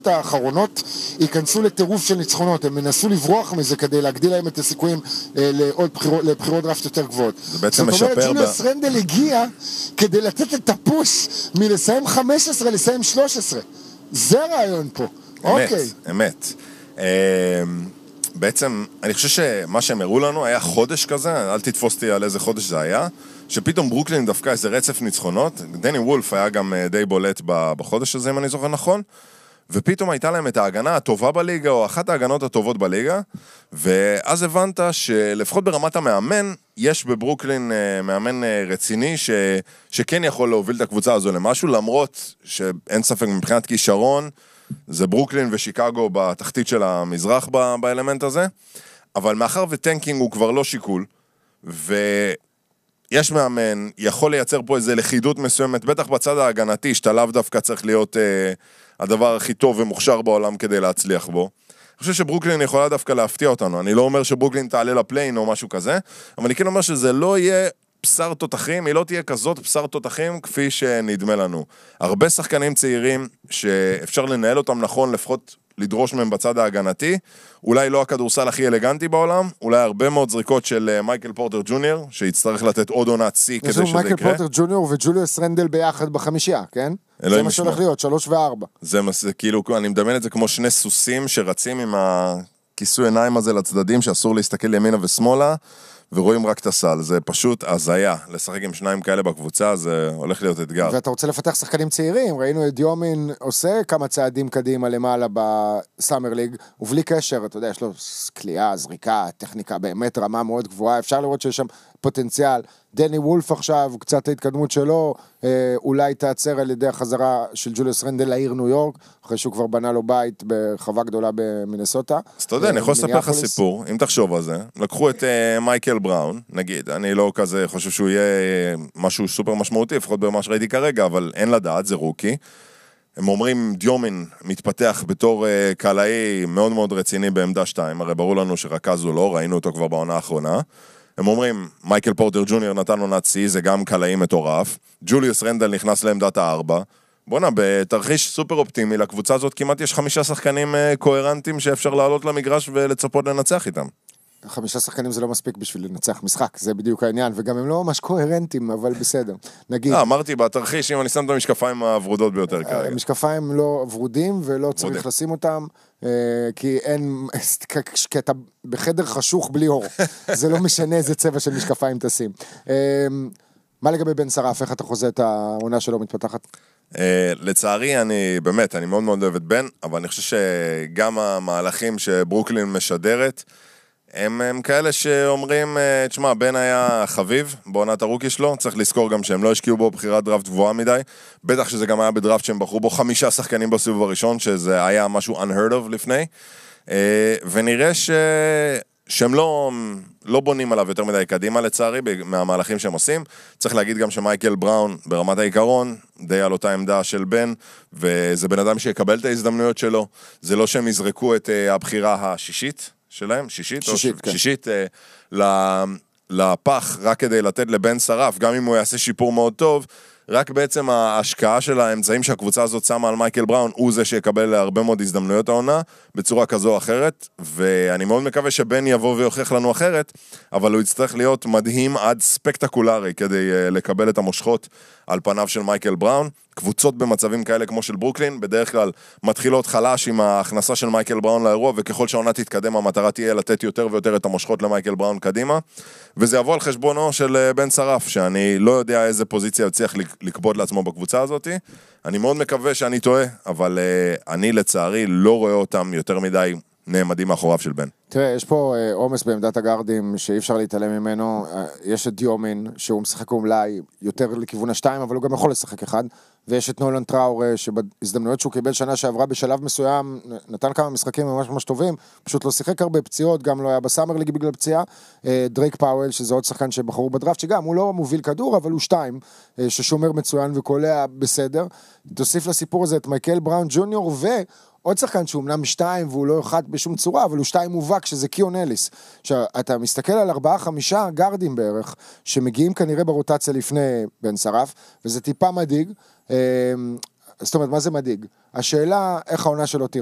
האחרונות ייכנסו לטירוף של ניצחונות, הם מנסו לברוח מזה כדי להגדיל להם את הסיכויים לבחירות דראפט יותר גבוהות. זה בעצם משפר. זאת אומרת, ג'וליוס רנדל הגיע כדי לתת את הפוש מלסיים 15 לסיים 13. זה הרעיון פה. אמת. בעצם, אני חושב שמה שהם הראו לנו היה חודש כזה, אל תתפוס אותי על איזה חודש זה היה, שפתאום ברוקלין דווקא איזה רצף ניצחונות, דני וולף היה גם די בולט בחודש הזה, אם אני זוכר נכון, ופתאום הייתה להם את ההגנה הטובה בליגה, או אחת ההגנות הטובות בליגה, ואז הבנת שלפחות ברמת המאמן, יש בברוקלין מאמן רציני, שכן יכול להוביל את הקבוצה הזו למשהו, למרות שאין ספק מבחינת כישרון, זה ברוקלין ושיקגו בתחתית של המזרח באלמנט הזה, אבל מאחר וטנקינג הוא כבר לא שיקול, ויש מאמן, יכול לייצר פה איזו לכידות מסוימת, בטח בצד ההגנתי, שאתה לאו דווקא צריך להיות הדבר הכי טוב ומוכשר בעולם כדי להצליח בו. אני חושב שברוקלין יכולה דווקא להפתיע אותנו, אני לא אומר שברוקלין תעלה לפליין או משהו כזה, אבל אני כן אומר שזה לא יהיה בשר תותחים, היא לא תהיה כזאת בשר תותחים כפי שנדמה לנו. הרבה שחקנים צעירים שאפשר לנהל אותם נכון, לפחות לדרוש מהם בצד ההגנתי, אולי לא הכדורסל הכי אלגנטי בעולם, אולי הרבה מאוד זריקות של מייקל פורטר ג'וניור, שיצטרך לתת עוד עונת C כדי שזה יקרה. מייקל פורטר ג'וניור וג'וליוס רנדל ביחד בחמישייה, כן? זה מה שהולך להיות, 3 ו-4. זה כאילו, אני מדמיין את זה כמו שני סוסים שרצים עם הכיסוי עיניים הזה לצדדים, שאסור להסתכל ימינה ושמאלה, ורואים רק את הסל, זה פשוט הזיה, לשחק עם שניים כאלה בקבוצה, זה הולך להיות אתגר. ואתה רוצה לפתח שחקנים צעירים, ראינו את דיומין עושה כמה צעדים קדימה למעלה בסאמר ליג, ובלי קשר, אתה יודע, יש לו קליעה, זריקה, טכניקה, באמת רמה מאוד גבוהה, אפשר לראות שיש שם פוטנציאל, דני וולף עכשיו, קצת ההתקדמות שלו, אולי תעצר על ידי החזרה של ג'וליוס רנדל לעיר ניו יורק, אחרי שהוא כבר בנה לו בית בחווה גדולה במינסוטה. אז אתה יודע, אני יכול לספר לך סיפור, אם תחשוב על זה, לקחו את מייקל בראון, נגיד, אני לא כזה חושב שהוא יהיה משהו סופר משמעותי, לפחות במה שראיתי כרגע, אבל אין לדעת, זה רוקי. הם אומרים, דיומין מתפתח בתור קלעי מאוד מאוד רציני בעמדה 2, הרי ברור לנו שרכז הוא לא, ראינו אותו כבר בעונה האחרונה. הם אומרים, מייקל פורטר ג'וניור נתן עונת C, זה גם קלעי מטורף. ג'וליוס רנדל נכנס לעמדת 4. בוא'נה, בתרחיש סופר אופטימי, לקבוצה הזאת כמעט יש 5 שחקנים קוהרנטיים שאפשר לעלות למגרש ולצפות לנצח איתם. 5 שחקנים זה לא מספיק בשביל לנצח משחק, זה בדיוק העניין, וגם הם לא ממש קוהרנטים, אבל בסדר. נגיד... אמרתי, בתרחיש, אם אני שם את המשקפיים הוורודות ביותר כרגע. המשקפיים לא ורודים, ולא צריך לשים אותם, כי אתה בחדר חשוך בלי אור. זה לא משנה איזה צבע של משקפיים תשים. מה לגבי בן שרף, איך אתה חוזה את העונה שלו מתפתחת? לצערי, אני מאוד מאוד אוהב את בן, אבל אני חושב שגם המהלכים שברוקלין משדרת, הם כאלה שאומרים, תשמע, בן היה חביב בעונת הרוקי שלו, צריך לזכור גם שהם לא השקיעו בו בחירת דראפט גבוהה מדי, בטח שזה גם היה בדראפט שהם בחרו בו 5 שחקנים בסיבוב הראשון, שזה היה משהו unheard of לפני, ונראה שהם לא בונים עליו יותר מדי קדימה לצערי, מהמהלכים שהם עושים. צריך להגיד גם שמייקל בראון ברמת העיקרון, די על אותה עמדה של בן, וזה בן אדם שיקבל את ההזדמנויות שלו, זה לא שהם יזרקו את הבחירה השישית, שלהם, שישית לפח, רק כדי לתת לבן שרף, גם אם הוא יעשה שיפור מאוד טוב, רק בעצם ההשקעה של האמצעים שהקבוצה הזאת שמה על מייקל בראון, הוא זה שיקבל הרבה מאוד הזדמנויות העונה, בצורה כזו או אחרת, ואני מאוד מקווה שבן יבוא ויוכיח לנו אחרת, אבל הוא יצטרך להיות מדהים עד ספקטקולרי, כדי לקבל את המושכות על פניו של מייקל בראון. קבוצות במצבים כאלה כמו של ברוקלין, בדרך כלל מתחילות חלש עם ההכנסה של מייקל בראון לאירוע, וככל שהעונה תתקדם, המטרה תהיה לתת יותר ויותר את המושכות למייקל בראון קדימה, וזה יבוא על חשבונו של בן שרף, שאני לא יודע איזה פוזיציה יצליח לקבוד לעצמו בקבוצה הזאת. אני מאוד מקווה שאני טועה, אבל אני לצערי לא רואה אותם יותר מדי נעמדים מאחוריו של בן. תראה, יש פה עומס בעמדת הגארדים שאי אפשר להתעלם ממנו, יש את דיומין שהוא משחק אולי יותר לכיוון 2, אבל הוא גם יכול לשחק אחד, ויש את נולן טראור שבהזדמנויות שהוא קיבל שנה שעברה בשלב מסוים, נתן כמה משחקים ממש ממש טובים, פשוט לא שיחק הרבה פציעות, גם לא היה בסאמר ליג בגלל פציעה, דרייק פאוול שזה עוד שחקן שבחרו בדראפט, שגם הוא לא מוביל כדור, אבל הוא 2, ששומר מצוין וקולע בסדר, תוסיף לסיפור הזה את מייקל בראון ג'וניור עוד שחקן שהוא אמנם 2 והוא לא אחד בשום צורה, אבל הוא 2 מובהק, שזה קיון אליס. אתה מסתכל על 4-5 גארדים בערך, שמגיעים כנראה ברוטציה לפני בן שרף, וזה טיפה מדאיג. זאת אומרת, מה זה מדאיג? השאלה, איך העונה שלו תראה.